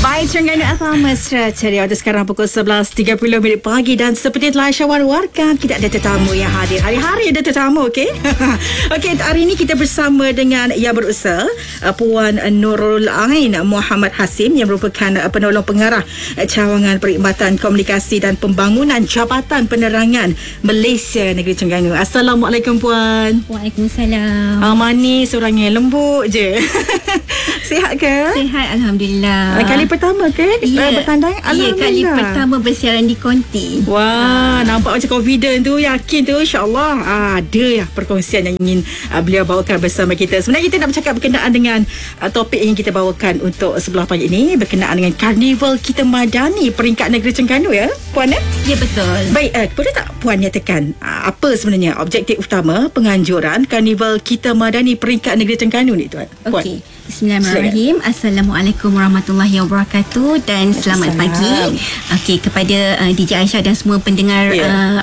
Baik, Terengganu FM ceria waktu sekarang pukul 11.30 pagi dan seperti telah Aisyah war-warkan, kita ada tetamu yang hadir. Hari-hari ada tetamu, okey? Okey, hari ini kita bersama dengan yang berusaha Puan Nurul Ain Muhammad Hasim yang merupakan penolong pengarah cawangan Perkhidmatan Komunikasi dan Pembangunan Jabatan Penerangan Malaysia Negeri Terengganu. Assalamualaikum Puan. Waalaikumsalam. Manis, orangnya lembut je. Sihat ke? Sihat, Alhamdulillah. Kali pertama ke bertandang? Ya, kali pertama bersiaran di Konti. Wah, nampak macam confident tu, yakin tu, insyaAllah ada ya perkongsian yang ingin beliau bawakan bersama kita. Sebenarnya kita nak bercakap berkenaan dengan topik yang kita bawakan untuk sebelah pagi ini, berkenaan dengan Karnival Kita Madani peringkat negeri Terengganu ya, Puan ya? Ya, betul. Baik, boleh tak Puan nyatakan apa sebenarnya objektif utama penganjuran Karnival Kita Madani peringkat negeri Terengganu ni, Tuan? Puan. Okey. Bismillahirrahmanirrahim. Assalamualaikum warahmatullahi wabarakatuh dan selamat pagi. Okey, kepada DJ Aisyah dan semua pendengar